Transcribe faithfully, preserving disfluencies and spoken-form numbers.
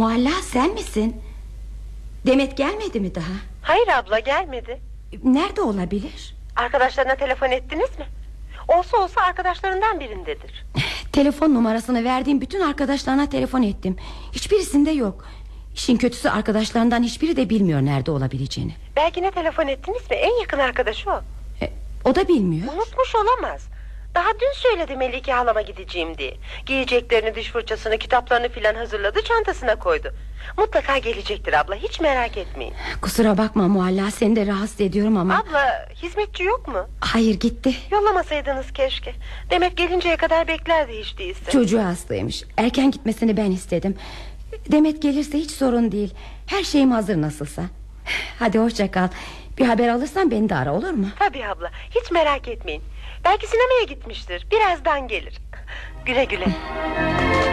Mualla sen misin? Demet gelmedi mi daha? Hayır abla, gelmedi. Nerede olabilir? Arkadaşlarına telefon ettiniz mi? Olsa olsa arkadaşlarından birindedir. Telefon numarasını verdiğim bütün arkadaşlarına telefon ettim. Hiçbirisinde yok. İşin kötüsü arkadaşlarından hiçbiri de bilmiyor nerede olabileceğini. Belki ne telefon ettiniz mi? En yakın arkadaşı o. e, O da bilmiyor. Unutmuş olamaz. Daha dün söyledi Melike halama gideceğim diye. Giyeceklerini, diş fırçasını, kitaplarını filan hazırladı, çantasına koydu. Mutlaka gelecektir abla, hiç merak etmeyin. Kusura bakma Mualla, seni de rahatsız ediyorum ama... Abla, hizmetçi yok mu? Hayır, gitti. Yollamasaydınız keşke. Demet gelinceye kadar beklerdi hiç değilse. Çocuğu hastaymış. Erken gitmesini ben istedim. Demet gelirse hiç sorun değil. Her şeyim hazır nasılsa. Hadi hoşça kal. Bir haber alırsan beni de ara, olur mu? Tabii abla, hiç merak etmeyin. Belki sinemaya gitmiştir, birazdan gelir. Güle güle.